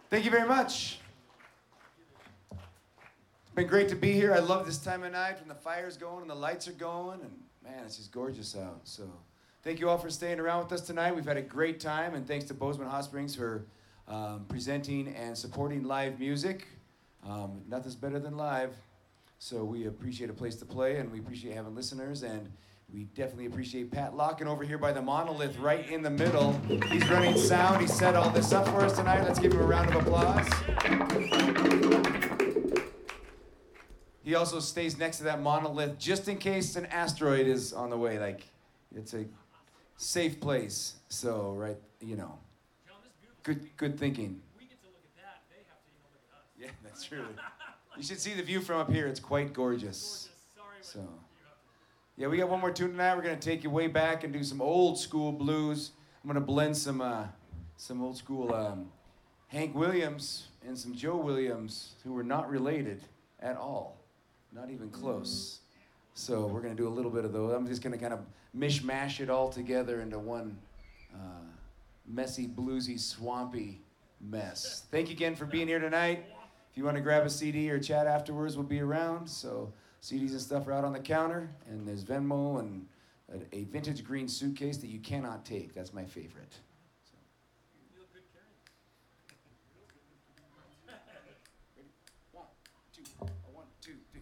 Thank you very much. It's been great to be here. I love this time of night when the fire's going and the lights are going, and man, it's just gorgeous out. So thank you all for staying around with us tonight. We've had a great time, and thanks to Bozeman Hot Springs for presenting and supporting live music. Nothing's better than live. So we appreciate a place to play, and we appreciate having listeners, and we definitely appreciate Pat Locken over here by the monolith right in the middle. He's running sound. He set all this up for us tonight. Let's give him a round of applause. He also stays next to that monolith just in case an asteroid is on the way. Like, it's a safe place. So, right, you know. Good thinking. We get to look at that. They have to even look at us. Yeah, that's true. You should see the view from up here. It's quite gorgeous. Sorry, so, yeah, we got one more tune tonight. We're gonna take you way back and do some old school blues. I'm gonna blend some old school Hank Williams and some Joe Williams, who were not related at all, not even close. So we're gonna do a little bit of those. I'm just gonna kind of mishmash it all together into one messy, bluesy, swampy mess. Thank you again for being here tonight. If you want to grab a CD or chat afterwards, we'll be around. So CDs and stuff are out on the counter, and there's Venmo and a vintage green suitcase that you cannot take. That's my favorite.